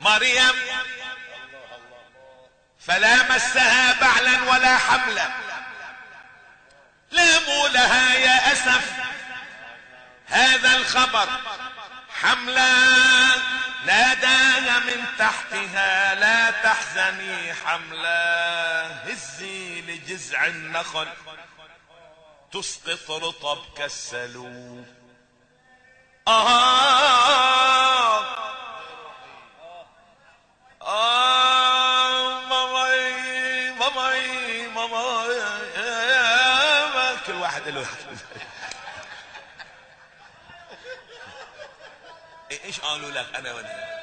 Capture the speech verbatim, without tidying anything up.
مريم فلا مسها بعلا ولا حملا، لاموا لها يا أسف هذا الخبر حملا، ناداها من تحتها لا تحزني حملا، هزي لجذع النخل تسقط رطب كالسلوف. آه آه ماماي ماماي ماماي، كل واحد له ايش قالوا لك؟ انا وانا